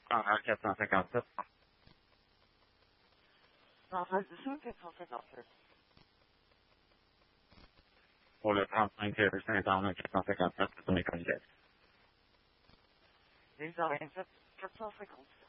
Standard 457. Standard 457. Pour le 35 rue Saint-Anne 457, c'est sur mes collègues. Les 27 457.